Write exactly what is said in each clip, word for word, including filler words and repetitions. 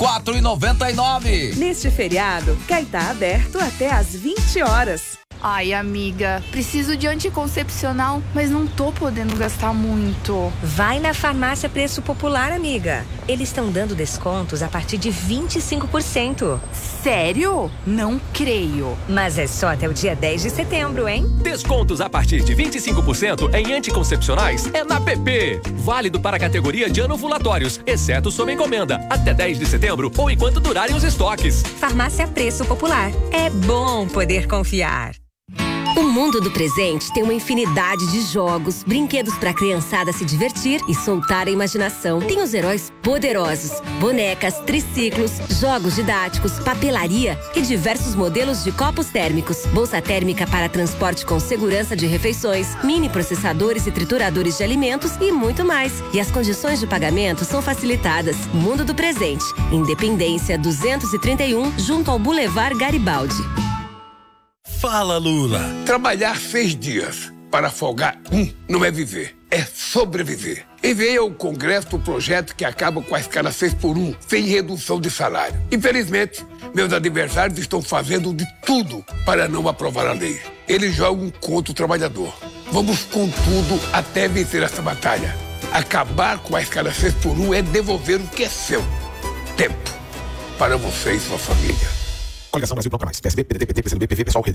quatro e noventa e nove. Neste feriado, Caetá aberto até às vinte horas. Ai, amiga, preciso de anticoncepcional, mas não tô podendo gastar muito. Vai na Farmácia Preço Popular, amiga. Eles estão dando descontos a partir de vinte e cinco por cento. Sério? Não creio. Mas é só até o dia dez de setembro, hein? Descontos a partir de vinte e cinco por cento em anticoncepcionais é na P P. Válido para a categoria de anovulatórios, exceto sob encomenda, até dez de setembro ou enquanto durarem os estoques. Farmácia Preço Popular. É bom poder confiar. O mundo do presente tem uma infinidade de jogos, brinquedos para a criançada se divertir e soltar a imaginação. Tem os heróis poderosos, bonecas, triciclos, jogos didáticos, papelaria e diversos modelos de copos térmicos, bolsa térmica para transporte com segurança de refeições, mini processadores e trituradores de alimentos e muito mais. E as condições de pagamento são facilitadas. Mundo do presente, Independência duzentos e trinta e um, junto ao Boulevard Garibaldi. Fala, Lula. Trabalhar seis dias para folgar um não é viver, é sobreviver. Enviei ao Congresso o projeto que acaba com a escala seis por um, sem redução de salário. Infelizmente, meus adversários estão fazendo de tudo para não aprovar a lei. Eles jogam contra o trabalhador. Vamos com tudo até vencer essa batalha. Acabar com a escala seis por um é devolver o que é seu. Tempo para você e sua família. Coligação Brasil Bloco Mais, P S D, P D T, P T, P C do B, P V, Pessoal, Rede.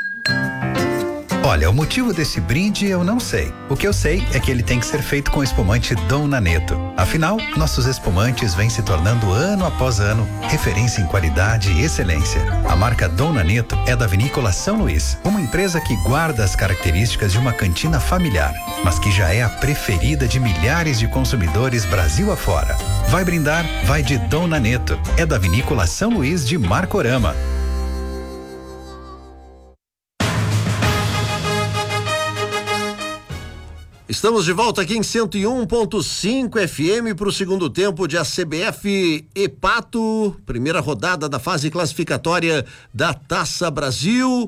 Olha, o motivo desse brinde eu não sei. O que eu sei é que ele tem que ser feito com espumante Dom Naneto. Afinal, nossos espumantes vêm se tornando ano após ano referência em qualidade e excelência. A marca Dom Naneto é da Vinícola São Luís, uma empresa que guarda as características de uma cantina familiar, mas que já é a preferida de milhares de consumidores Brasil afora. Vai brindar? Vai de Dom Naneto. É da Vinícola São Luís de Marcorama. Estamos de volta aqui em cento e um ponto cinco F M para o segundo tempo de A C B F e Pato, primeira rodada da fase classificatória da Taça Brasil.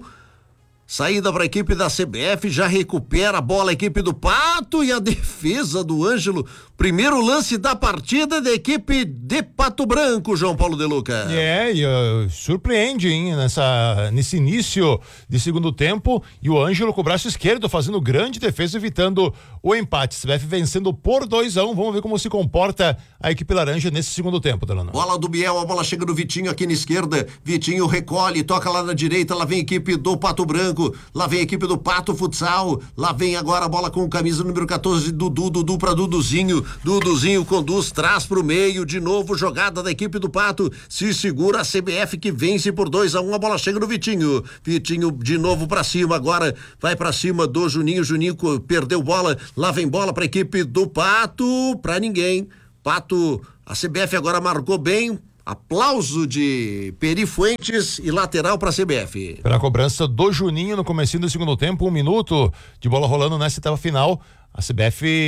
Saída para a equipe da C B F, já recupera a bola a equipe do Pato e a defesa do Ângelo. Primeiro lance da partida da equipe de Pato Branco, João Paulo de Luca. É, e uh, surpreende, hein, nessa, nesse início de segundo tempo, e o Ângelo com o braço esquerdo fazendo grande defesa, evitando o empate. C B F vencendo por dois a um, vamos ver como se comporta a equipe laranja nesse segundo tempo, Delano. Bola do Biel, a bola chega do Vitinho aqui na esquerda, Vitinho recolhe, toca lá na direita, lá vem a equipe do Pato Branco, lá vem a equipe do Pato Futsal, lá vem agora a bola com o camisa número quatorze, Dudu, Dudu pra Duduzinho, Duduzinho conduz, traz pro meio, de novo jogada da equipe do Pato, se segura a C B F que vence por dois a um, a bola chega no Vitinho, Vitinho de novo pra cima, agora vai pra cima do Juninho, Juninho perdeu bola, lá vem bola pra equipe do Pato, pra ninguém, Pato, a C B F agora marcou bem, aplauso de Peri Fuentes e lateral para a C B F. Pela cobrança do Juninho no comecinho do segundo tempo, um minuto de bola rolando nessa etapa final, a C B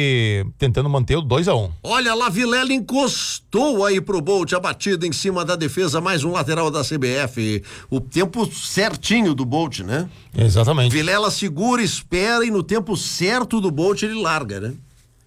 F tentando manter o dois a um. Olha lá, Vilela encostou aí pro Bolt, a batida em cima da defesa, mais um lateral da C B F. O tempo certinho do Bolt, né? Exatamente. Vilela segura, espera e no tempo certo do Bolt ele larga, né?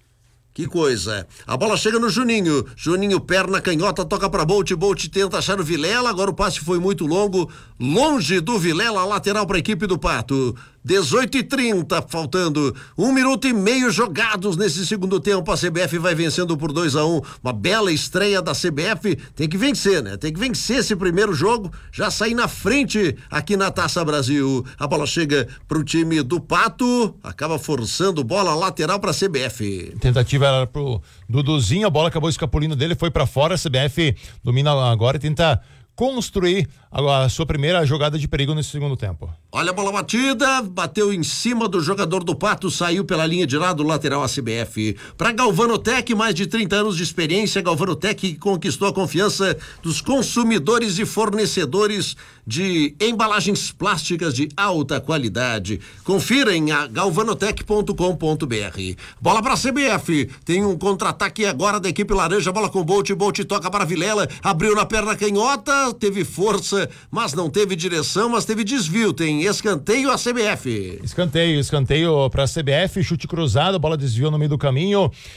Que coisa. A bola chega no Juninho. Juninho, perna canhota, toca pra Bolt. Bolt tenta achar o Vilela. Agora o passe foi muito longo. Longe do Vilela, lateral pra equipe do Pato. dezoito e trinta, faltando um minuto e meio jogados nesse segundo tempo. A C B F vai vencendo por dois a um. Uma bela estreia da C B F. Tem que vencer, né? Tem que vencer esse primeiro jogo. Já sair na frente aqui na Taça Brasil. A bola chega pro time do Pato. Acaba forçando bola lateral pra C B F. Tentativa era pro Duduzinho. A bola acabou escapulindo dele, foi pra fora. A C B F domina agora e tenta construir a, a sua primeira jogada de perigo nesse segundo tempo. Olha a bola batida, bateu em cima do jogador do Pato, saiu pela linha de lado, lateral A C B F. Para Galvanotec, mais de trinta anos de experiência, Galvanotec conquistou a confiança dos consumidores e fornecedores de embalagens plásticas de alta qualidade. Confira em galvanotec ponto com ponto b r. Bola para a C B F, tem um contra-ataque agora da equipe laranja, bola com Bolt, Bolt toca para Vilela, abriu na perna canhota, teve força, mas não teve direção, mas teve desvio, tem escanteio a C B F. Escanteio, escanteio para a C B F, chute cruzado, a bola desviou no meio do caminho.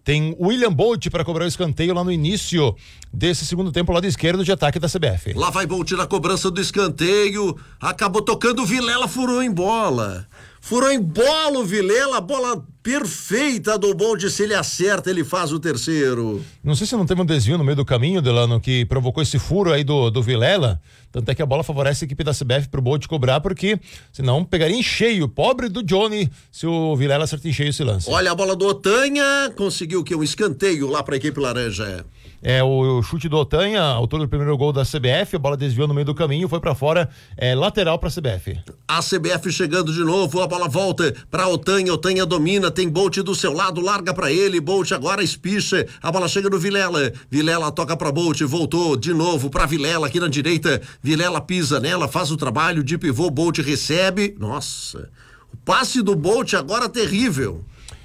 Tem William Bolt para cobrar o escanteio lá no início desse segundo tempo, lado esquerdo de ataque da C B F. Lá vai Bolt na cobrança do escanteio, acabou tocando, o Vilela furou em bola. Furou em bola o Vilela, bola perfeita do Bolt, se ele acerta, ele faz o terceiro. Não sei se não teve um desvio no meio do caminho, Delano, que provocou esse furo aí do, do Vilela, tanto é que a bola favorece a equipe da C B F pro Bolt cobrar, porque senão pegaria em cheio, pobre do Johnny, se o Vilela acerta em cheio esse lance. Olha a bola do Otanha, conseguiu o quê? Um escanteio lá pra equipe laranja. É, o, o chute do Otanha, autor do primeiro gol da C B F, a bola desviou no meio do caminho, foi pra fora, é lateral pra C B F. A C B F chegando de novo, a bola volta pra Otanha, Otanha domina, tem Bolt do seu lado, larga pra ele, Bolt agora espicha, a bola chega no Vilela, Vilela toca pra Bolt, voltou de novo pra Vilela aqui na direita, Vilela pisa nela, faz o trabalho de pivô, Bolt recebe, nossa, o passe do Bolt agora terrível.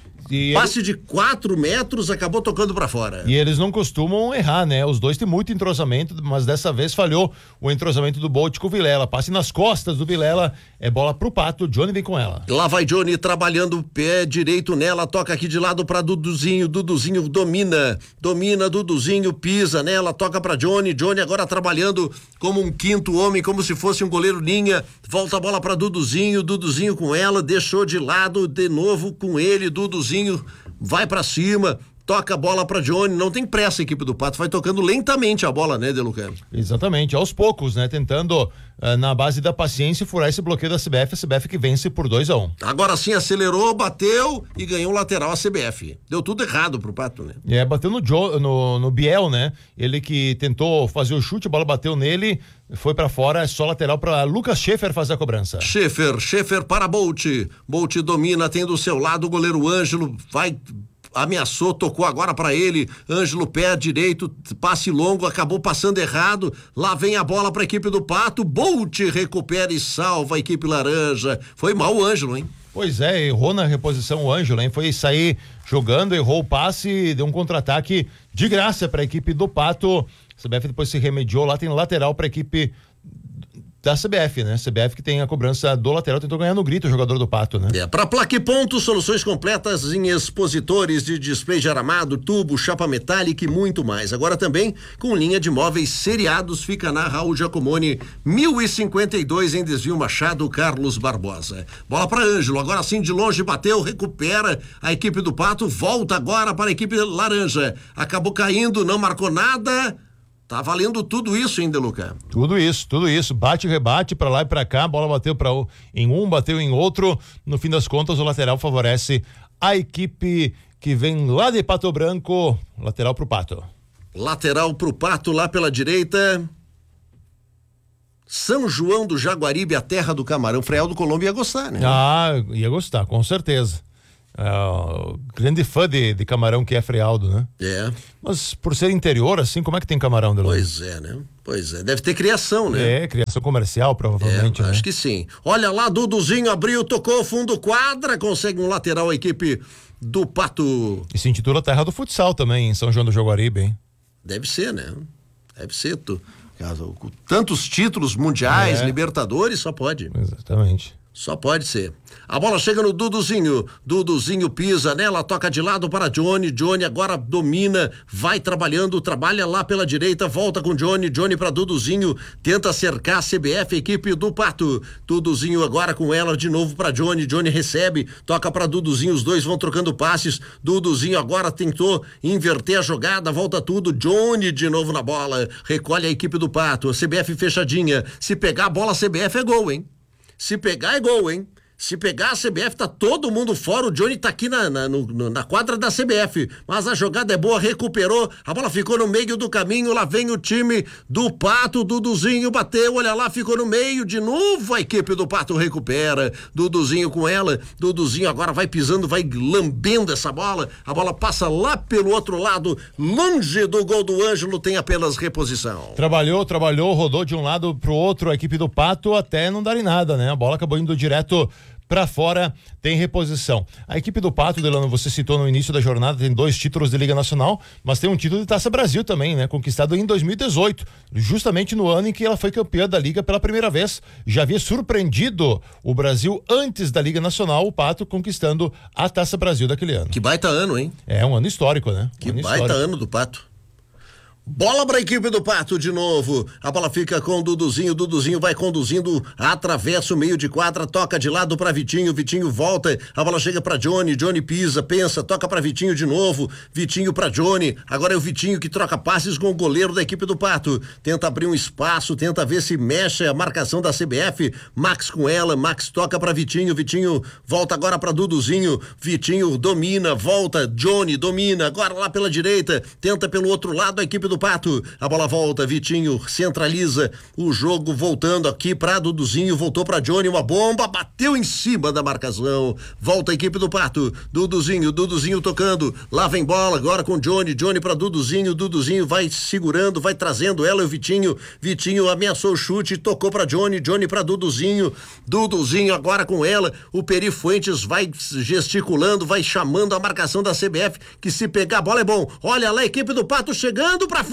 E passe ele... de quatro metros, acabou tocando pra fora. E eles não costumam errar, né? Os dois têm muito entrosamento, mas dessa vez falhou o entrosamento do Bolt com o Vilela. Passe nas costas do Vilela, é bola pro Pato, Johnny vem com ela. Lá vai Johnny trabalhando o pé direito nela, toca aqui de lado pra Duduzinho, Duduzinho domina, domina, Duduzinho pisa nela, toca pra Johnny, Johnny agora trabalhando como um quinto homem, como se fosse um goleiro linha, volta a bola pra Duduzinho, Duduzinho com ela, deixou de lado, de novo com ele, Duduzinho vai pra cima, toca a bola pra Johnny, não tem pressa a equipe do Pato, vai tocando lentamente a bola, né, Delucano? Exatamente, aos poucos, né, tentando uh, na base da paciência furar esse bloqueio da C B F, a C B F que vence por dois a um. Agora sim acelerou, bateu e ganhou o lateral a C B F, deu tudo errado pro Pato, né? É, bateu no, Joe, no, no Biel, né, ele que tentou fazer o chute, a bola bateu nele, foi pra fora, é só lateral pra Lucas Schaefer fazer a cobrança. Schaefer, Schaefer para Bolt, Bolt domina, tem do seu lado o goleiro Ângelo, vai... ameaçou, tocou agora pra ele, Ângelo pé direito, passe longo, acabou passando errado, lá vem a bola pra equipe do Pato, Bolt recupera e salva a equipe laranja, foi mal o Ângelo, hein? Pois é, errou na reposição o Ângelo, hein? Foi sair jogando, errou o passe, deu um contra-ataque de graça pra equipe do Pato, C B F depois se remediou, lá tem lateral pra equipe da C B F, né? C B F que tem a cobrança do lateral, tentou ganhar no grito o jogador do Pato, né? É, pra Plaque Ponto, soluções completas em expositores de display de aramado, tubo, chapa metálica e muito mais. Agora também com linha de móveis seriados, fica na Raul Giacomoni, mil e cinquenta e dois em Desvio Machado, Carlos Barbosa. Bola pra Ângelo, agora sim de longe bateu, recupera a equipe do Pato, volta agora para a equipe laranja. Acabou caindo, não marcou nada. Tá valendo tudo isso, hein, Deluca? Tudo isso, tudo isso. Bate, rebate, pra lá e pra cá, a bola bateu pra, em um, bateu em outro. No fim das contas, o lateral favorece a equipe que vem lá de Pato Branco. Lateral pro Pato. Lateral pro Pato, lá pela direita. São João do Jaguaribe, a terra do camarão. Freal do Colombo ia gostar, né? Ah, ia gostar, com certeza. Uh, grande fã de, de camarão que é Frealdo, né? É. Mas por ser interior, assim, como é que tem camarão, Delano? Pois é, né? Pois é. Deve ter criação, né? É, criação comercial, provavelmente. É, né? Acho que sim. Olha lá, Duduzinho abriu, tocou fundo quadra, consegue um lateral a equipe do Pato. E se intitula Terra do Futsal também, em São João do Jaguaribe, hein? Deve ser, né? Deve ser. Tu, tantos títulos mundiais, é. Libertadores, só pode. Exatamente. Só pode ser. A bola chega no Duduzinho, Duduzinho pisa nela, toca de lado para Johnny, Johnny agora domina, vai trabalhando, trabalha lá pela direita, volta com Johnny, Johnny para Duduzinho, tenta cercar a C B F, equipe do Pato, Duduzinho agora com ela de novo para Johnny, Johnny recebe, toca para Duduzinho, os dois vão trocando passes, Duduzinho agora tentou inverter a jogada, volta tudo, Johnny de novo na bola, recolhe a equipe do Pato, a C B F fechadinha, se pegar a bola a C B F é gol, hein? Se pegar é gol, hein? Se pegar a C B F, tá todo mundo fora, o Johnny tá aqui na, na, no, na quadra da C B F, mas a jogada é boa, recuperou, a bola ficou no meio do caminho, lá vem o time do Pato, Duduzinho bateu, olha lá, ficou no meio, de novo a equipe do Pato recupera, Duduzinho com ela, Duduzinho agora vai pisando, vai lambendo essa bola, a bola passa lá pelo outro lado, longe do gol do Ângelo, tem apenas reposição. Trabalhou, trabalhou, rodou de um lado pro outro a equipe do Pato até não dar em nada, né? A bola acabou indo direto pra fora, tem reposição. A equipe do Pato, Delano, você citou no início da jornada, tem dois títulos de Liga Nacional, mas tem um título de Taça Brasil também, né? Conquistado em dois mil e dezoito, justamente no ano em que ela foi campeã da Liga pela primeira vez. Já havia surpreendido o Brasil antes da Liga Nacional, o Pato conquistando a Taça Brasil daquele ano. Que baita ano, hein? É um ano histórico, né? Que um ano baita histórico. ano do Pato. Bola para a equipe do Pato de novo. A bola fica com o Duduzinho. Duduzinho vai conduzindo, atravessa o meio de quadra, toca de lado para Vitinho. Vitinho volta. A bola chega para Johnny. Johnny pisa, pensa, toca para Vitinho de novo. Vitinho para Johnny. Agora é o Vitinho que troca passes com o goleiro da equipe do Pato. Tenta abrir um espaço, tenta ver se mexe a marcação da C B F. Max com ela. Max toca para Vitinho. Vitinho volta agora para Duduzinho. Vitinho domina, volta. Johnny domina. Agora lá pela direita. Tenta pelo outro lado a equipe do do Pato, a bola volta, Vitinho centraliza o jogo, voltando aqui pra Duduzinho, voltou pra Johnny, uma bomba, bateu em cima da marcação, volta a equipe do Pato, Duduzinho, Duduzinho tocando, lá vem bola, agora com Johnny, Johnny pra Duduzinho, Duduzinho vai segurando, vai trazendo ela e o Vitinho, Vitinho ameaçou o chute, tocou pra Johnny, Johnny pra Duduzinho, Duduzinho agora com ela, o Peri Fuentes vai gesticulando, vai chamando a marcação da C B F, que se pegar a bola é bom, olha lá a equipe do Pato chegando pra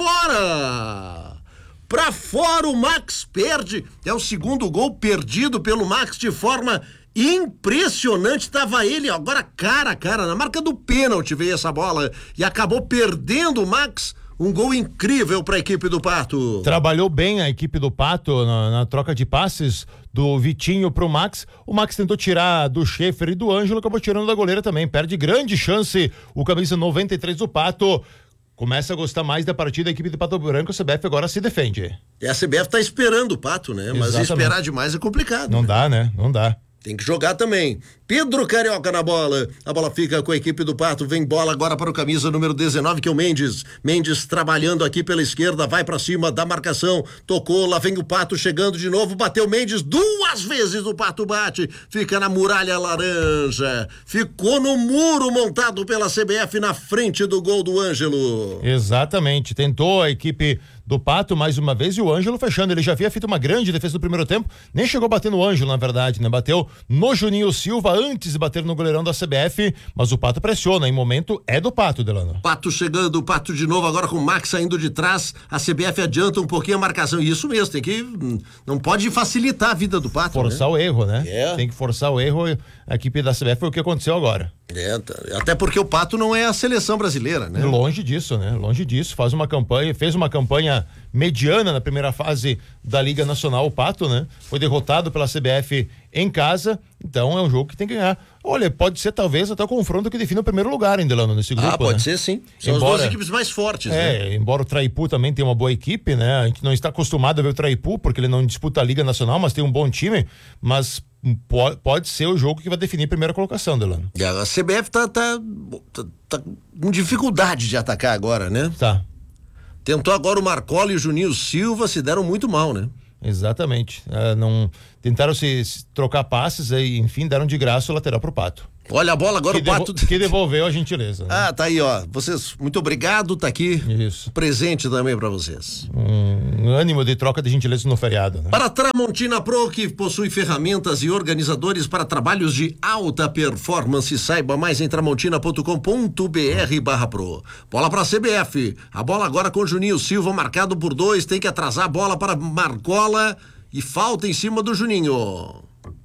fora! Pra fora o Max perde, é o segundo gol perdido pelo Max de forma impressionante, tava ele agora cara a cara, na marca do pênalti veio essa bola e acabou perdendo o Max, um gol incrível para a equipe do Pato. Trabalhou bem a equipe do Pato na, na troca de passes do Vitinho pro Max, o Max tentou tirar do Schaefer e do Ângelo, acabou tirando da goleira também, perde grande chance o camisa noventa e três do Pato. Começa a gostar mais da partida da equipe do Pato Branco, a C B F agora se defende. E a C B F tá esperando o Pato, né? Mas Exatamente. Esperar demais é complicado. Não né? dá, né? Não dá. Tem que jogar também. Pedro Carioca na bola. A bola fica com a equipe do Pato. Vem bola agora para o camisa número dezenove, que é o Mendes. Mendes trabalhando aqui pela esquerda. Vai para cima da marcação. Tocou. Lá vem o Pato chegando de novo. Bateu Mendes. Duas vezes o Pato bate. Fica na muralha laranja. Ficou no muro montado pela C B F na frente do gol do Ângelo. Exatamente. Tentou a equipe do Pato mais uma vez e o Ângelo fechando. Ele já havia feito uma grande defesa no primeiro tempo. Nem chegou a bater no Ângelo, na verdade, né? Bateu no Juninho Silva antes de bater no goleirão da C B F, mas o Pato pressiona, em momento é do Pato, Delano. Pato chegando, o Pato de novo agora com o Max saindo de trás, a C B F adianta um pouquinho a marcação, isso mesmo, tem que, não pode facilitar a vida do Pato, forçar né? o erro, né? É. Tem que forçar o erro, a equipe da C B F foi o que aconteceu agora. É, até porque o Pato não é a seleção brasileira, né? Longe disso, né? Longe disso, faz uma campanha, fez uma campanha mediana na primeira fase da Liga Nacional, o Pato, né? Foi derrotado pela C B F em casa, então é um jogo que tem que ganhar. Olha, pode ser talvez até o confronto que define o primeiro lugar, hein, Delano, nesse grupo. Ah, pode né? ser sim. São embora, as duas equipes mais fortes, é, né? Embora o Traipu também tenha uma boa equipe, né? A gente não está acostumado a ver o Traipu, porque ele não disputa a Liga Nacional, mas tem um bom time, mas pode, pode ser o jogo que vai definir a primeira colocação, Delano. E a C B F tá, tá, tá, tá com dificuldade de atacar agora, né? Tá. Tentou agora o Marcola e o Juninho Silva, se deram muito mal, né? Exatamente. Uh, não, tentaram se, se trocar passes e, enfim, deram de graça o lateral pro Pato. Olha a bola agora, que o Pato... Devo, que devolveu a gentileza. Né? Ah, tá aí, ó. Vocês, muito obrigado, tá aqui. Isso. Presente também pra vocês. Um, um ânimo de troca de gentileza no feriado, né? Para a Tramontina Pro, que possui ferramentas e organizadores para trabalhos de alta performance. Saiba mais em tramontina ponto com ponto br barra pro. Bola para a C B F. A bola agora com Juninho Silva, marcado por dois. Tem que atrasar a bola para Marcola e falta em cima do Juninho.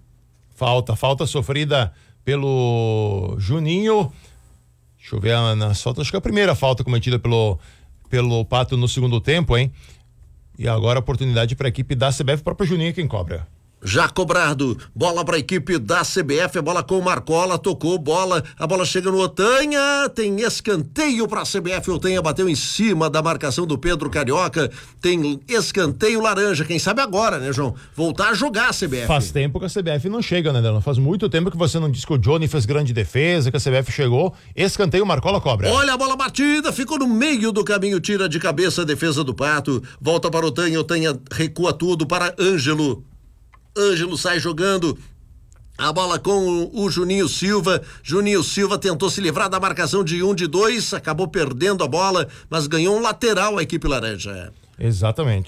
Falta, falta sofrida pelo Juninho. Deixa eu ver nas faltas, acho que é a primeira falta cometida pelo, pelo Pato no segundo tempo, hein? E agora a oportunidade para a equipe da C B F, o próprio Juninho é quem cobra. Já cobrado, bola para a equipe da C B F, a bola com o Marcola, tocou bola, a bola chega no Otanha, tem escanteio para a C B F, o Otanha bateu em cima da marcação do Pedro Carioca, tem escanteio laranja, quem sabe agora, né, João? Voltar a jogar a C B F. Faz tempo que a C B F não chega, né, Delano? Faz muito tempo que você não diz que o Johnny fez grande defesa, que a C B F chegou, escanteio, Marcola cobra. Olha a bola batida, ficou no meio do caminho, tira de cabeça a defesa do Pato, volta para o Otanha, Otanha recua tudo para Ângelo. Ângelo sai jogando a bola com o Juninho Silva. Juninho Silva tentou se livrar da marcação de um, de dois, acabou perdendo a bola, mas ganhou um lateral a equipe laranja. Exatamente.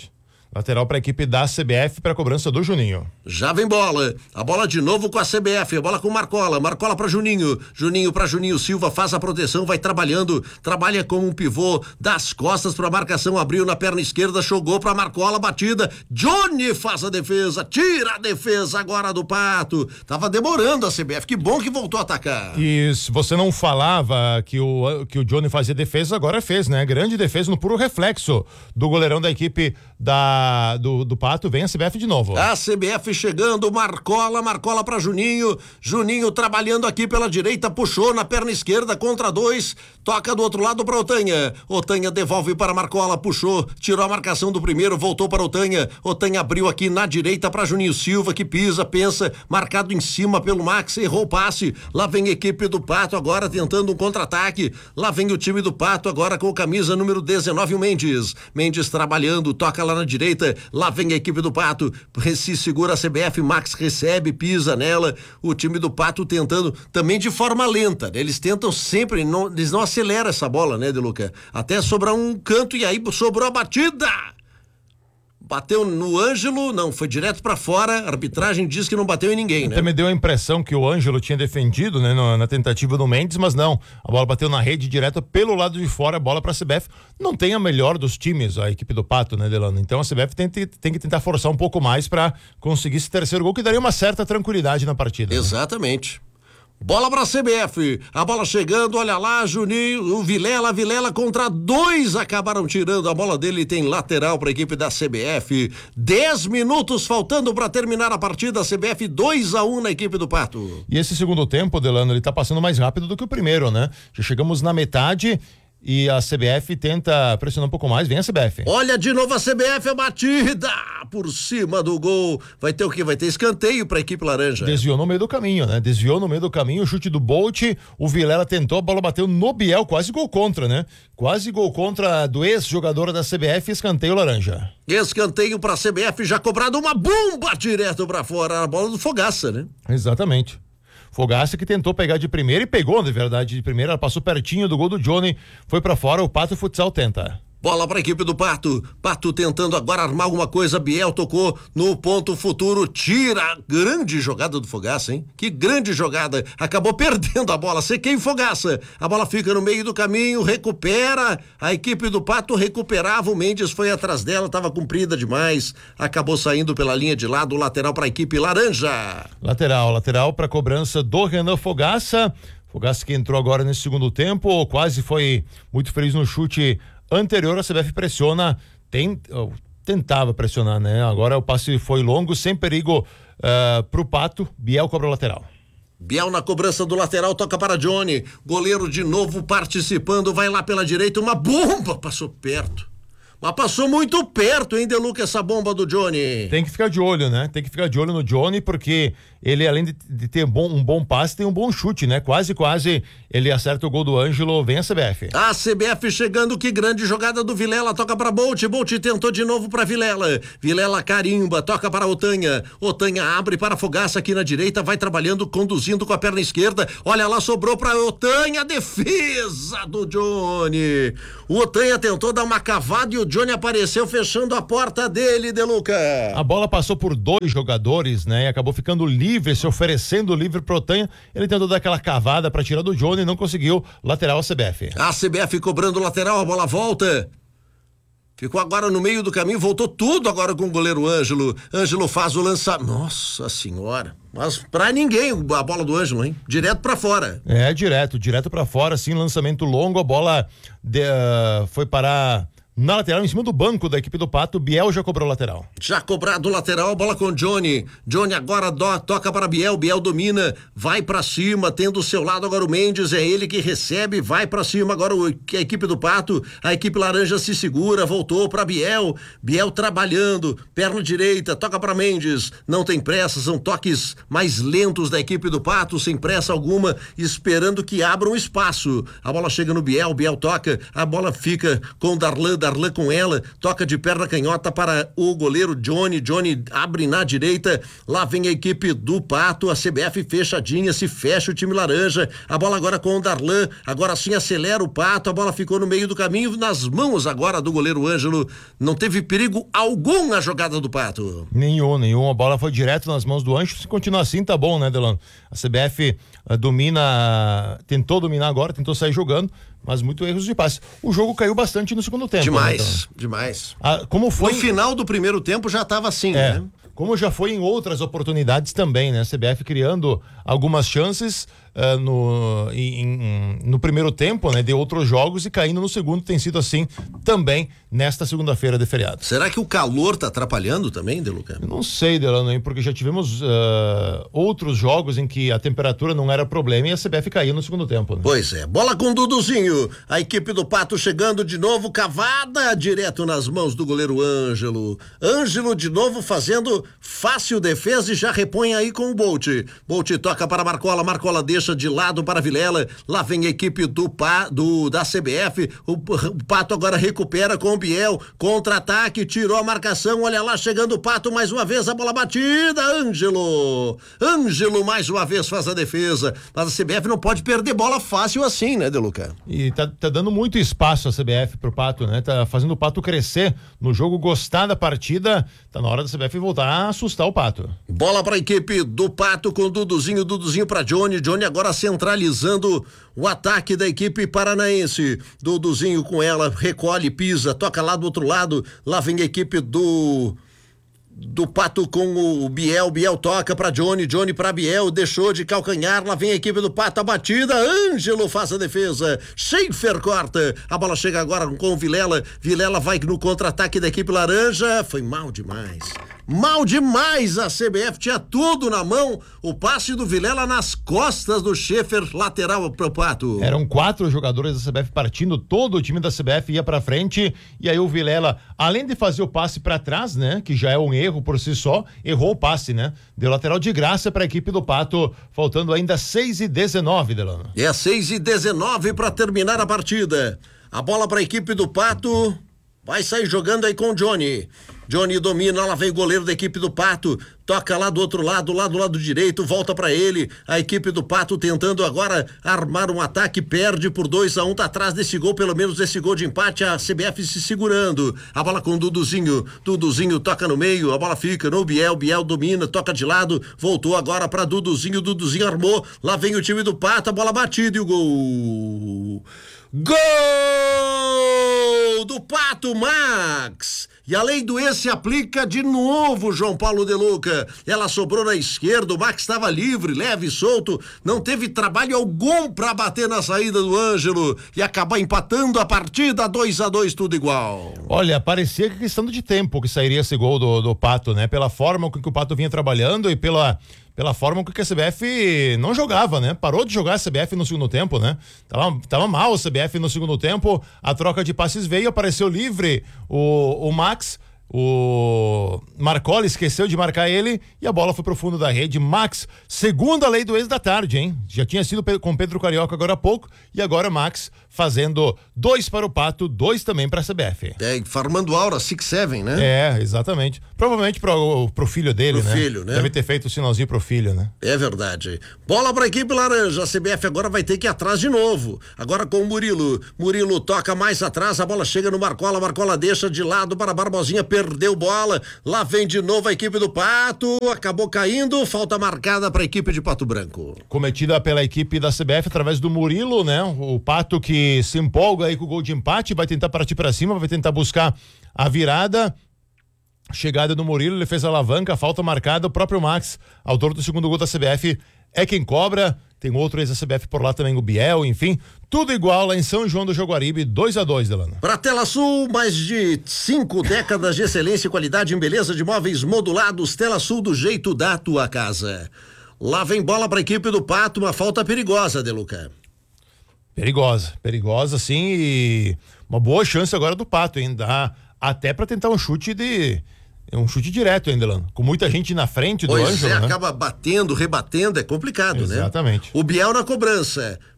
Lateral para a equipe da C B F para a cobrança do Juninho. Já vem bola. A bola de novo com a C B F. A bola com Marcola. Marcola para Juninho. Juninho para Juninho Silva. Faz a proteção. Vai trabalhando. Trabalha com um pivô das costas para marcação. Abriu na perna esquerda. Jogou para Marcola. Batida. Johnny faz a defesa. Tira a defesa agora do Pato. Tava demorando a C B F. Que bom que voltou a atacar. E se você não falava que o, que o Johnny fazia defesa, agora fez, né? Grande defesa no puro reflexo do goleirão da equipe da, do, do Pato. Vem a C B F de novo. A C B F chegando, Marcola, Marcola para Juninho, Juninho trabalhando aqui pela direita, puxou na perna esquerda contra dois, toca do outro lado para Otanha, Otanha devolve para Marcola, puxou, tirou a marcação do primeiro, voltou para Otanha, Otanha abriu aqui na direita para Juninho Silva, que pisa, pensa, marcado em cima pelo Max, errou o passe, lá vem a equipe do Pato agora tentando um contra-ataque, lá vem o time do Pato agora com camisa número dezenove, o Mendes, Mendes trabalhando, toca lá na direita, lá vem a equipe do Pato, se segura a C B F, Max recebe, pisa nela, o time do Pato tentando também de forma lenta, né? Eles tentam sempre, não, eles não aceleram essa bola, né, De Luca? Até sobrar um canto e aí sobrou a batida. Bateu no Ângelo, não, foi direto pra fora, a arbitragem diz que não bateu em ninguém, né? Até me deu a impressão que o Ângelo tinha defendido, né, no, na tentativa do Mendes, mas não, a bola bateu na rede direto pelo lado de fora, a bola pra C B F, não tem a melhor dos times, a equipe do Pato, né, Delano? Então a C B F tem, tem que tentar forçar um pouco mais pra conseguir esse terceiro gol, que daria uma certa tranquilidade na partida. Exatamente. Né? Bola pra C B F, a bola chegando, olha lá, Juninho, o Vilela, Vilela contra dois, acabaram tirando a bola dele, tem lateral pra equipe da C B F, dez minutos faltando pra terminar a partida, C B F dois a um na equipe do Pato. E esse segundo tempo, Delano, ele tá passando mais rápido do que o primeiro, né? Já chegamos na metade e a C B F tenta pressionar um pouco mais, vem a C B F. Olha de novo a C B F, a batida por cima do gol, vai ter o quê? Vai ter escanteio pra equipe laranja. Desviou no meio do caminho, né? Desviou no meio do caminho, o chute do Bolt, o Vilela tentou, a bola bateu no Biel, quase gol contra, né? Quase gol contra do ex-jogador da C B F, escanteio laranja. Escanteio pra C B F, já cobrado uma bomba direto pra fora, a bola do Fogaça, né? Exatamente. Fogaça que tentou pegar de primeira e pegou, de verdade, de primeira, ela passou pertinho do gol do Johnny, foi pra fora, o Pato Futsal tenta. Bola para a equipe do Pato, Pato tentando agora armar alguma coisa, Biel tocou no ponto futuro, tira, grande jogada do Fogaça, hein? Que grande jogada, acabou perdendo a bola, sequei o Fogaça, a bola fica no meio do caminho, recupera, a equipe do Pato recuperava, o Mendes foi atrás dela, estava comprida demais, acabou saindo pela linha de lado, lateral para a equipe laranja. Lateral, lateral para cobrança do Renan Fogaça, Fogaça que entrou agora nesse segundo tempo, quase foi muito feliz no chute anterior, a C B F pressiona, tem, oh, tentava pressionar, né? Agora o passe foi longo, sem perigo uh, pro Pato, Biel cobra o lateral. Biel na cobrança do lateral, toca para Johnny, goleiro de novo participando, vai lá pela direita, uma bomba, passou perto. Mas passou muito perto, hein, De Luca, essa bomba do Johnny. Tem que ficar de olho, né? Tem que ficar de olho no Johnny, porque ele, além de, de ter bom, um bom passe, tem um bom chute, né? Quase, quase ele acerta o gol do Ângelo, vem a C B F. A C B F chegando, que grande jogada do Vilela, toca para Bolt, Bolt tentou de novo para Vilela, Vilela carimba, toca para Otanha, Otanha abre para Fogaça aqui na direita, vai trabalhando, conduzindo com a perna esquerda, olha lá, sobrou para Otanha, defesa do Johnny. O Otanha tentou dar uma cavada e o Johnny apareceu fechando a porta dele, De Luca. A bola passou por dois jogadores, né? E acabou ficando livre, se oferecendo livre pro Otanha. Ele tentou dar aquela cavada para tirar do Johnny e não conseguiu. Lateral a C B F. A C B F cobrando lateral, a bola volta. Ficou agora no meio do caminho, voltou tudo agora com o goleiro Ângelo. Ângelo faz o lançamento. Nossa senhora. Mas pra ninguém a bola do Ângelo, hein? Direto pra fora. É, direto, direto pra fora, assim, lançamento longo, a bola de, uh, foi parar na lateral, em cima do banco da equipe do Pato. Biel já cobrou lateral. Já cobrado lateral, bola com Johnny. Johnny agora do, toca para Biel, Biel domina, vai pra cima, tendo o seu lado agora o Mendes, é ele que recebe, vai pra cima agora o, a equipe do Pato, a equipe laranja se segura, voltou pra Biel, Biel trabalhando, perna direita, toca pra Mendes, não tem pressa, são toques mais lentos da equipe do Pato, sem pressa alguma, esperando que abra um espaço. A bola chega no Biel, Biel toca, a bola fica com o Darlan, Darlan com ela, toca de perna canhota para o goleiro Johnny, Johnny abre na direita, lá vem a equipe do Pato, a C B F fechadinha, se fecha o time laranja, a bola agora com o Darlan, agora sim acelera o Pato, a bola ficou no meio do caminho, nas mãos agora do goleiro Ângelo, não teve perigo algum na jogada do Pato. Nenhum, nenhum, a bola foi direto nas mãos do Ângelo, se continuar assim tá bom, né, Delano? A C B F uh, domina, tentou dominar agora, tentou sair jogando, mas muito erros de passe. O jogo caiu bastante no segundo tempo. Demais, né, então? demais. Ah, como foi... No final do primeiro tempo já estava assim, é, né? Como já foi em outras oportunidades também, né? A C B F criando algumas chances uh, no, em, em, no primeiro tempo, né? De outros jogos e caindo no segundo, tem sido assim também nesta segunda-feira de feriado. Será que o calor tá atrapalhando também, Deluca? Eu não sei, Delano, hein? Porque já tivemos uh, outros jogos em que a temperatura não era problema e a C B F caiu no segundo tempo. Né? Pois é, bola com o Duduzinho, a equipe do Pato chegando de novo, cavada direto nas mãos do goleiro Ângelo. Ângelo de novo fazendo fácil defesa e já repõe aí com o Bolt. Bolt toca para Marcola, Marcola deixa de lado para Vilela, lá vem a equipe do, pa, do da C B F, o, o Pato agora recupera com o Biel, contra-ataque, tirou a marcação, olha lá chegando o Pato mais uma vez, a bola batida, Ângelo, Ângelo mais uma vez faz a defesa, mas a C B F não pode perder bola fácil assim, né, Deluca? E tá, tá dando muito espaço a C B F pro Pato, né, tá fazendo o Pato crescer no jogo, gostar da partida, tá na hora da C B F voltar a assustar o Pato. Bola pra equipe do Pato com Duduzinho, Duduzinho pra Johnny, Johnny agora centralizando o ataque da equipe paranaense, Duduzinho com ela, recolhe, pisa, toca lá do outro lado, lá vem a equipe do do Pato com o Biel, Biel toca pra Johnny, Johnny pra Biel, deixou de calcanhar, lá vem a equipe do Pato, a batida, Ângelo faz a defesa, Schaefer corta, a bola chega agora com o Vilela, Vilela vai no contra-ataque da equipe laranja, foi mal demais, mal demais, a C B F tinha tudo na mão, o passe do Vilela nas costas do Schaefer, lateral pro Pato. Eram quatro jogadores da C B F partindo, todo o time da C B F ia pra frente, e aí o Vilela, além de fazer o passe pra trás, né, que já é um erro por si só, errou o passe, né? Deu lateral de graça para a equipe do Pato, faltando ainda seis e dezenove, Delano. É seis e dezenove para terminar a partida. A bola para a equipe do Pato, vai sair jogando aí com o Johnny. Johnny domina, lá vem o goleiro da equipe do Pato, toca lá do outro lado, lá do lado direito, volta pra ele, a equipe do Pato tentando agora armar um ataque, perde por dois a um, tá atrás desse gol, pelo menos desse gol de empate, a C B F se segurando, a bola com o Duduzinho, Duduzinho toca no meio, a bola fica no Biel, Biel domina, toca de lado, voltou agora pra Duduzinho, Duduzinho armou, lá vem o time do Pato, a bola batida e o gol! Gol do Pato, Max! E a lei do ex se aplica de novo, João Paulo De Luca. Ela sobrou na esquerda, o Max estava livre, leve e solto, não teve trabalho algum para bater na saída do Ângelo e acabar empatando a partida, dois a dois, tudo igual. Olha, parecia que questão de tempo que sairia esse gol do, do Pato, né? Pela forma com que o Pato vinha trabalhando e pela... pela forma com que a C B F não jogava, né? Parou de jogar a C B F no segundo tempo, né? Tava, tava mal a C B F no segundo tempo, a troca de passes veio, apareceu livre o, o Max, o Marcola esqueceu de marcar ele e a bola foi pro fundo da rede. Max, segunda lei do ex da tarde, hein? Já tinha sido com Pedro Carioca agora há pouco e agora Max fazendo dois para o Pato, dois também para a C B F. É, farmando aura, six seven, né? É, exatamente. Provavelmente pro, pro filho dele, pro né? filho, né? Deve ter feito o sinalzinho pro filho, né? É verdade. Bola pra equipe laranja, a C B F agora vai ter que ir atrás de novo. Agora com o Murilo. Murilo toca mais atrás, a bola chega no Marcola, Marcola deixa de lado para Barbosinha, perdeu bola. Lá vem de novo a equipe do Pato, acabou caindo, falta marcada pra equipe de Pato Branco. Cometida pela equipe da C B F através do Murilo, né? O Pato que se empolga aí com o gol de empate, vai tentar partir pra cima, vai tentar buscar a virada. Chegada do Murilo, ele fez a alavanca, falta marcada, o próprio Max, autor do segundo gol da C B F, é quem cobra. Tem outro ex da C B F por lá também, o Biel, enfim, tudo igual lá em São João do Jaguaribe, dois a dois, Delano. Pra Tela Sul, mais de cinco décadas de excelência e qualidade em beleza de móveis modulados. Tela Sul, do jeito da tua casa. Lá vem bola pra equipe do Pato, uma falta perigosa, Deluca. Perigosa, perigosa sim, e uma boa chance agora do Pato, hein? Dá até pra tentar um chute de... um chute direto ainda, Delano. Com muita gente na frente do pois Ângelo, é, né? acaba batendo, rebatendo, é complicado, Exatamente. né? O Biel na cobrança.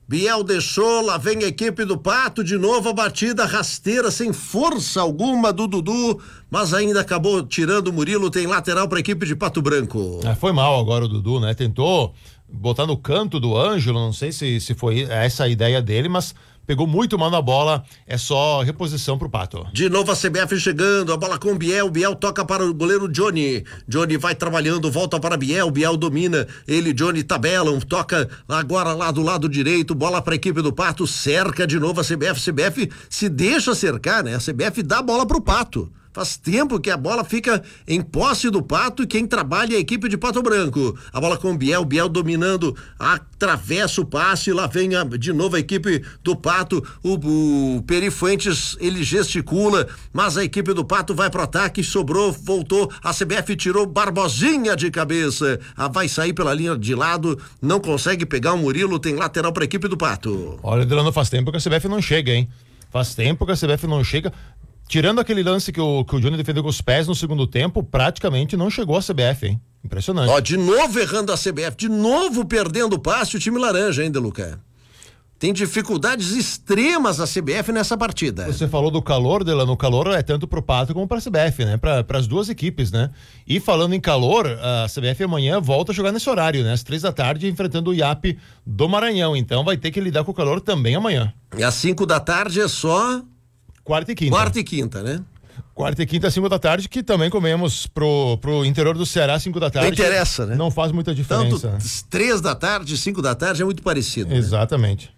Biel deixou, lá vem a equipe do Pato, de novo a batida rasteira, sem força alguma do Dudu, mas ainda acabou tirando o Murilo, tem lateral para a equipe de Pato Branco. É, foi mal agora o Dudu, né? Tentou botar no canto do Ângelo, não sei se, se foi essa a ideia dele, mas pegou muito mal na bola, é só reposição pro Pato. De novo a C B F chegando, a bola com o Biel, Biel toca para o goleiro Johnny, Johnny vai trabalhando, volta para Biel, Biel domina, ele, Johnny tabelam, toca agora lá do lado direito, bola para a equipe do Pato, cerca de novo a C B F, C B F se deixa cercar, né? A C B F dá a bola pro Pato. Faz tempo que a bola fica em posse do Pato e quem trabalha é a equipe de Pato Branco. A bola com o Biel, Biel dominando, atravessa o passe, lá vem a, de novo a equipe do Pato, o, o Peri Fuentes, ele gesticula, mas a equipe do Pato vai pro ataque, sobrou, voltou, a C B F tirou Barbosinha de cabeça, ah, vai sair pela linha de lado, não consegue pegar o Murilo, tem lateral pra equipe do Pato. Olha, Delano, faz tempo que a C B F não chega, hein? Faz tempo que a C B F não chega. Tirando aquele lance que o, que o Johnny defendeu com os pés no segundo tempo, praticamente não chegou a C B F, hein? Impressionante. Ó, de novo errando a C B F, de novo perdendo o passe o time laranja, hein, Deluca? Tem dificuldades extremas a C B F nessa partida. Você falou do calor, Delano, o calor é tanto pro Pato como pra C B F, né? Para as duas equipes, né? E falando em calor, a C B F amanhã volta a jogar nesse horário, né? Às três da tarde, enfrentando o I A P do Maranhão, então vai ter que lidar com o calor também amanhã. E às cinco da tarde é só... Quarta e quinta. Quarta e quinta, né? Quarta e quinta, cinco da tarde, que também comemos pro, pro interior do Ceará, cinco da tarde. Não interessa, né? Não faz muita diferença. Tanto três da tarde, cinco da tarde é muito parecido. Exatamente.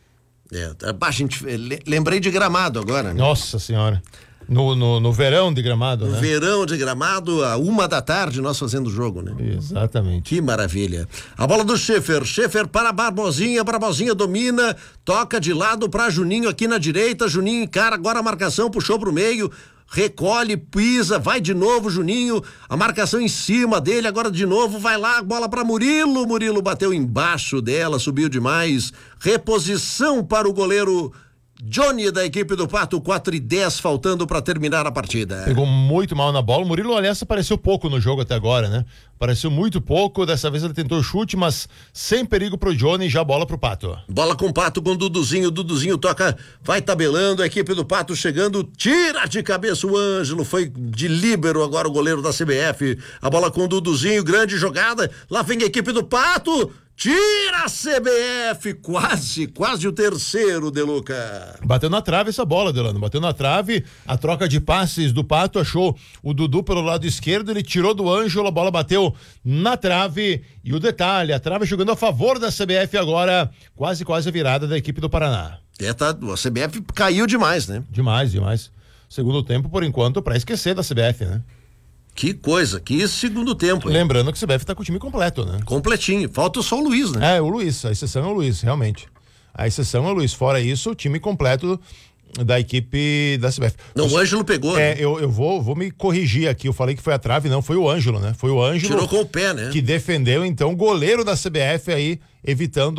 Né? É, a gente, lembrei de Gramado agora, né? Nossa Senhora. No, no, no verão de Gramado, no né? No verão de Gramado, a uma da tarde, nós fazendo o jogo, né? Exatamente. Que maravilha. A bola do Schaefer, Schaefer para Barbosinha, Barbosinha domina, toca de lado para Juninho aqui na direita, Juninho encara agora a marcação, puxou pro meio, recolhe, pisa, vai de novo Juninho, a marcação em cima dele, agora de novo, vai lá, bola para Murilo, Murilo bateu embaixo dela, subiu demais, reposição para o goleiro Johnny da equipe do Pato, quatro e dez faltando para terminar a partida. Pegou muito mal na bola. O Murilo, aliás, apareceu pouco no jogo até agora, né? Apareceu muito pouco. Dessa vez ele tentou chute, mas sem perigo pro Johnny, já bola pro Pato. Bola com o Pato, com o Duduzinho. Duduzinho toca, vai tabelando. A equipe do Pato chegando, tira de cabeça o Ângelo. Foi de líbero agora o goleiro da C B F. A bola com o Duduzinho, grande jogada. Lá vem a equipe do Pato. Tira a C B F, quase, quase o terceiro, Deluca. Bateu na trave essa bola, Delano, bateu na trave, a troca de passes do Pato, achou o Dudu pelo lado esquerdo, ele tirou do Ângelo, a bola bateu na trave, e o detalhe, a trave jogando a favor da C B F agora, quase, quase a virada da equipe do Paraná. É, tá, a C B F caiu demais, né? Demais, demais. Segundo tempo, por enquanto, pra esquecer da C B F, né? Que coisa, que segundo tempo. Hein? Lembrando que o C B F tá com o time completo, né? Completinho, falta só o Luiz, né? É, o Luiz, a exceção é o Luiz, realmente. A exceção é o Luiz, fora isso, o time completo da equipe da C B F. Não, o Ângelo pegou. É, né? eu, eu vou, vou me corrigir aqui, eu falei que foi a trave, não, foi o Ângelo, né? Foi o Ângelo. Tirou com o pé, né? Que defendeu, então, o goleiro da C B F aí, evitando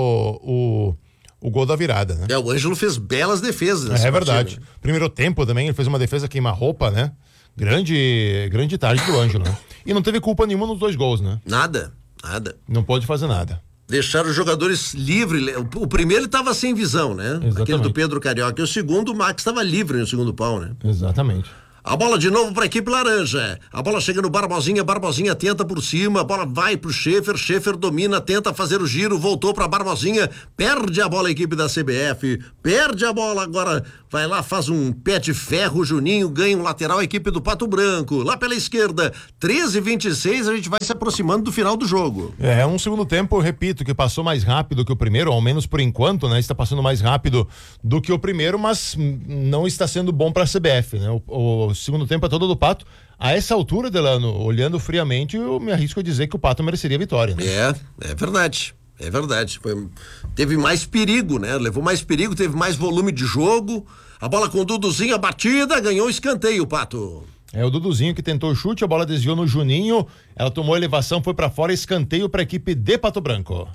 o... o gol da virada, né? É, o Ângelo fez belas defesas nessa É, é verdade. partida. Primeiro tempo também, ele fez uma defesa queima-roupa, né? Grande, grande tarde do Ângelo, né? E não teve culpa nenhuma nos dois gols, né? Nada, nada. Não pode fazer nada. Deixaram os jogadores livres. O primeiro estava sem visão, né? Exatamente. Aquele do Pedro Carioca. E o segundo, o Max estava livre no segundo pau, né? Exatamente. A bola de novo para a equipe laranja. A bola chega no Barbosinha, Barbosinha tenta por cima, a bola vai pro Schaefer, Schaefer domina, tenta fazer o giro, voltou para Barbosinha, perde a bola a equipe da C B F, perde a bola agora, vai lá, faz um pé de ferro, Juninho ganha um lateral, a equipe do Pato Branco, lá pela esquerda, treze e vinte e seis, a gente vai se aproximando do final do jogo. É, um segundo tempo, eu repito, que passou mais rápido que o primeiro, ao menos por enquanto, né? Está passando mais rápido do que o primeiro, mas não está sendo bom para a C B F, né? O, o segundo tempo é todo do Pato. A essa altura, Delano, olhando friamente, eu me arrisco a dizer que o Pato mereceria a vitória, né? É, é verdade. É verdade. Foi, teve mais perigo, né? Levou mais perigo, teve mais volume de jogo. A bola com o Duduzinho, a batida, ganhou o escanteio, Pato. É o Duduzinho que tentou o chute, a bola desviou no Juninho, ela tomou a elevação, foi pra fora, escanteio pra equipe de Pato Branco.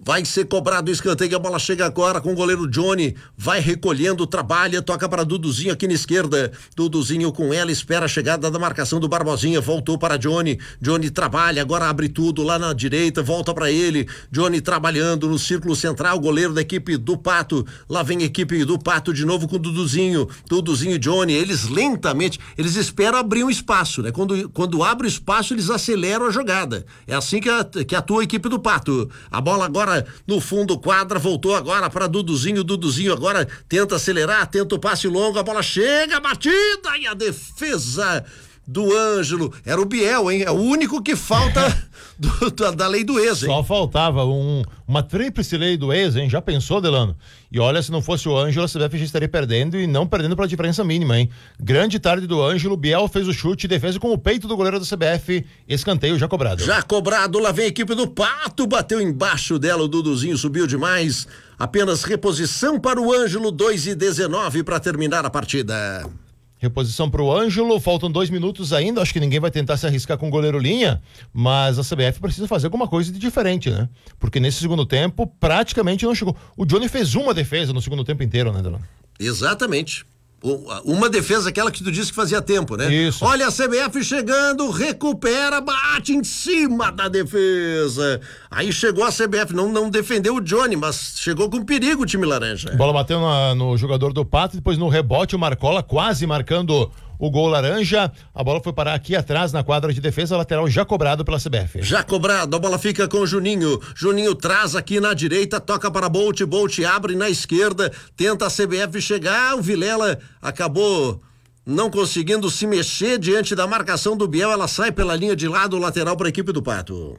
Vai ser cobrado o escanteio, a bola chega agora com o goleiro Johnny, vai recolhendo, trabalha, toca para Duduzinho aqui na esquerda. Duduzinho com ela, espera a chegada da marcação do Barbosinha, voltou para Johnny. Johnny trabalha, agora abre tudo lá na direita, volta para ele. Johnny trabalhando no círculo central, goleiro da equipe do Pato. Lá vem a equipe do Pato de novo com Duduzinho. Duduzinho e Johnny, eles lentamente, eles esperam abrir um espaço, né? Quando, quando abre o espaço, eles aceleram a jogada. É assim que, a, que atua a equipe do Pato. A bola agora no fundo quadra, voltou agora para Duduzinho, Duduzinho agora tenta acelerar, tenta o passe longo, a bola chega, batida e a defesa do Ângelo, era o Biel, hein? É o único que falta do, da, da lei do ex, hein? Só faltava um, uma tríplice lei do ex, hein? Já pensou, Delano? E olha, se não fosse o Ângelo, a C B F já estaria perdendo e não perdendo pela diferença mínima, hein? Grande tarde do Ângelo, Biel fez o chute, defesa com o peito do goleiro da C B F, escanteio já cobrado. Já cobrado, lá vem a equipe do Pato, bateu embaixo dela, o Duduzinho subiu demais, apenas reposição para o Ângelo, dois e dezenove para terminar a partida. Reposição para o Ângelo, faltam dois minutos ainda, acho que ninguém vai tentar se arriscar com o goleiro linha, mas a C B F precisa fazer alguma coisa de diferente, né? Porque nesse segundo tempo praticamente não chegou. O Johnny fez uma defesa no segundo tempo inteiro, né, Delano? Exatamente. Uma defesa aquela que tu disse que fazia tempo, né? Isso. Olha a C B F chegando, recupera, bate em cima da defesa. Aí chegou a C B F, não, não defendeu o Johnny, mas chegou com perigo o time laranja. A bola bateu na, no jogador do Pato, depois no rebote o Marcola quase marcando o gol laranja. A bola foi parar aqui atrás na quadra de defesa, lateral já cobrado pela C B F. Já cobrado, a bola fica com o Juninho. Juninho traz aqui na direita, toca para Bolt, Bolt abre na esquerda, tenta a C B F chegar, o Vilela acabou não conseguindo se mexer diante da marcação do Biel, ela sai pela linha de lado, lateral para a equipe do Pato.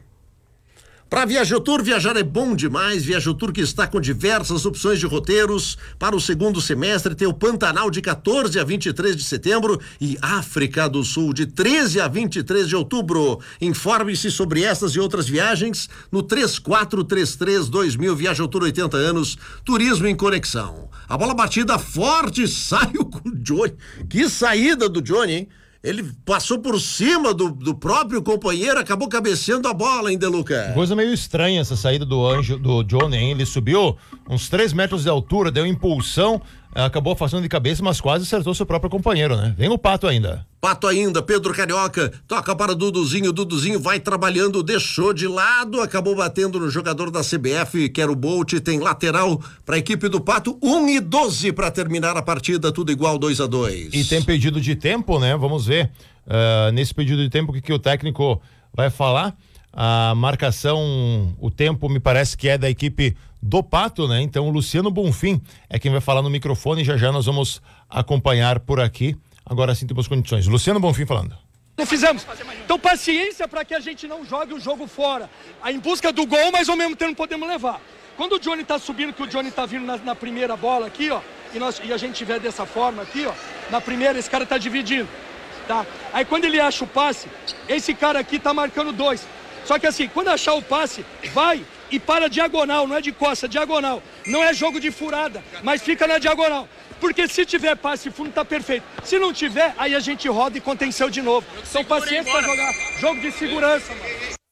Para Viajotur, viajar é bom demais. Viajotur que está com diversas opções de roteiros para o segundo semestre. Tem o Pantanal de quatorze a vinte e três de setembro e África do Sul de treze a vinte e três de outubro. Informe-se sobre essas e outras viagens no três quatro três três dois mil. Viajotur, oitenta anos, turismo em conexão. A bola batida forte, saiu com o Johnny. Que saída do Johnny, hein? Ele passou por cima do, do próprio companheiro, acabou cabeceando a bola, hein, Deluca? Coisa meio estranha essa saída do Anjo, do Johnny, hein? Ele subiu uns três metros de altura, deu impulsão, acabou afastando de cabeça, mas quase acertou seu próprio companheiro, né? Vem o Pato ainda. Pato ainda, Pedro Carioca, toca para Duduzinho, Duduzinho vai trabalhando, deixou de lado, acabou batendo no jogador da C B F, que era o Bolt, tem lateral para a equipe do Pato, um e doze para terminar a partida, tudo igual, dois a dois. E tem pedido de tempo, né? Vamos ver, uh, nesse pedido de tempo, o que, que o técnico vai falar. A marcação, o tempo me parece que é da equipe do Pato, né? Então o Luciano Bonfim é quem vai falar no microfone, já já nós vamos acompanhar por aqui. Agora sim temos condições. Luciano Bonfim falando. Não fizemos. Então paciência para que a gente não jogue o jogo fora. Em busca do gol, mas ao mesmo tempo não podemos levar. Quando o Johnny tá subindo, que o Johnny tá vindo na, na primeira bola aqui, ó, e, nós, e a gente tiver dessa forma aqui, ó, na primeira esse cara tá dividindo, tá? Aí quando ele acha o passe, esse cara aqui tá marcando dois. Só que assim, quando achar o passe, vai e para diagonal, não é de costa, diagonal. Não é jogo de furada, mas fica na diagonal. Porque se tiver passe fundo, tá perfeito. Se não tiver, aí a gente roda e contenceu de novo. Então paciência pra jogar. Jogo de segurança, mano.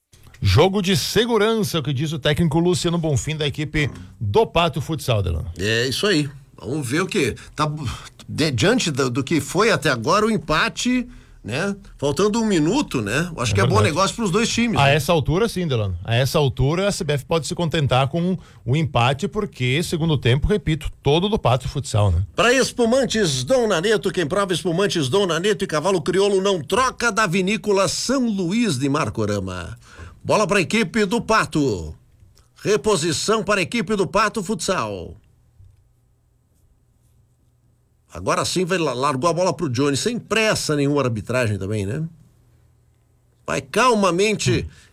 Jogo de segurança, o que diz o técnico Luciano Bonfim da equipe do Pato Futsal, Delano. É isso aí. Vamos ver o que tá de, diante do, do que foi até agora o empate, né? Faltando um minuto, né? Acho é que é bom negócio para os dois times. A né? essa altura, sim, Delano. A essa altura, a C B F pode se contentar com o empate, porque, segundo tempo, repito, todo do Pato Futsal, né? Para espumantes Dom Naneto, quem prova espumantes Dom Naneto e Cavalo Crioulo não troca da vinícola São Luís de Marcorama. Bola para a equipe do Pato. Reposição para a equipe do Pato Futsal. Agora sim vai largou a bola pro Johnny, sem pressa nenhuma arbitragem também, né? Vai calmamente